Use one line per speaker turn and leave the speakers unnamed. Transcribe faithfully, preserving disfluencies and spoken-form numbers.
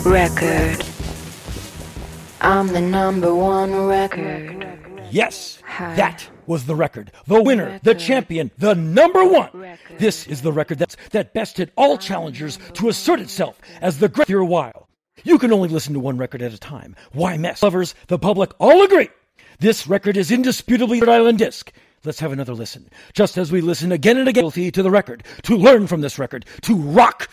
record. I'm the number one record.
Yes, that was the record. The winner, the champion, the number one. This is the record that's, that bested all challengers to assert itself as the great for a while. You can only listen to one record at a time. Why mess? Lovers, the public all agree. This record is indisputably Rhode Island disc. Let's have another listen. Just as we listen again and again to the record, to learn from this record, to rock